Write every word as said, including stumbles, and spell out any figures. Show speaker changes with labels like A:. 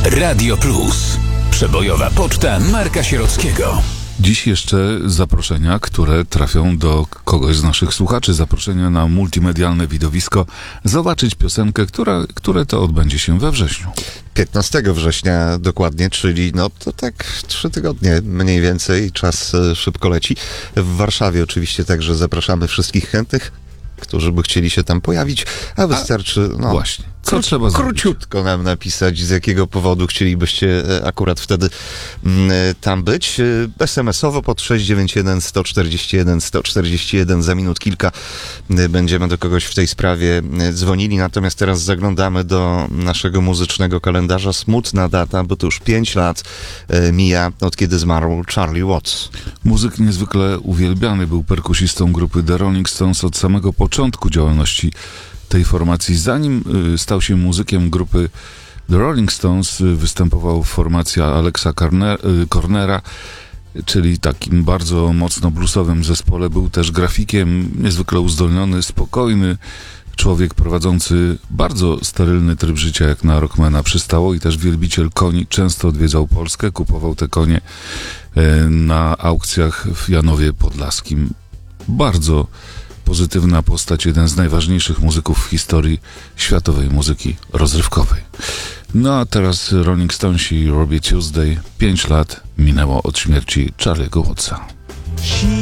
A: Radio Plus. Przebojowa poczta Marka Sierockiego.
B: Dziś jeszcze zaproszenia, które trafią do kogoś z naszych słuchaczy. Zaproszenia na multimedialne widowisko. Zobaczyć piosenkę, która, które to odbędzie się we wrześniu.
C: piętnastego września dokładnie, czyli no to tak trzy tygodnie mniej więcej. Czas e, szybko leci. W Warszawie oczywiście także zapraszamy wszystkich chętnych, którzy by chcieli się tam pojawić, a wystarczy, no
B: Właśnie. Co
C: kró-
B: trzeba zrobić?
C: króciutko nam napisać, z jakiego powodu chcielibyście e, akurat wtedy m, e, tam być. E, es em es owo pod sześć dziewięć jeden sto czterdzieści jeden sto czterdzieści jeden. Za minut kilka e, będziemy do kogoś w tej sprawie e, dzwonili. Natomiast teraz zaglądamy do naszego muzycznego kalendarza. Smutna data, bo to już pięć lat e, mija, od kiedy zmarł Charlie Watts.
B: Muzyk niezwykle uwielbiany, był perkusistą grupy The Rolling Stones od samego początku działalności tej formacji. Zanim y, stał się muzykiem grupy The Rolling Stones, y, występował w formacji Alexa Corner, y, Cornera, czyli takim bardzo mocno bluesowym zespole. Był też grafikiem, niezwykle uzdolniony, spokojny człowiek prowadzący bardzo sterylny tryb życia, jak na rockmana przystało, i też wielbiciel koni. Często odwiedzał Polskę, kupował te konie y, na aukcjach w Janowie Podlaskim. Bardzo pozytywna postać, jeden z najważniejszych muzyków w historii światowej muzyki rozrywkowej. No a teraz Rolling Stones i Robbie Tuesday. Pięć lat minęło od śmierci Charlie'ego Wattsa.